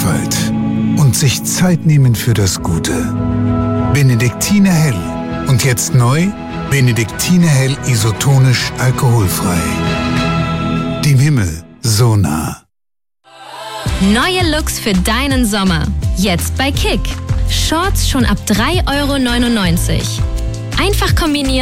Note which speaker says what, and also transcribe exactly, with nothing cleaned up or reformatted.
Speaker 1: Vielfalt und sich Zeit nehmen für das Gute. Benediktiner Hell. Und jetzt neu, Benediktiner Hell isotonisch alkoholfrei. Dem Himmel so nah.
Speaker 2: Neue Looks für deinen Sommer. Jetzt bei Kick. Shorts schon ab drei Euro neunundneunzig. Einfach kombinieren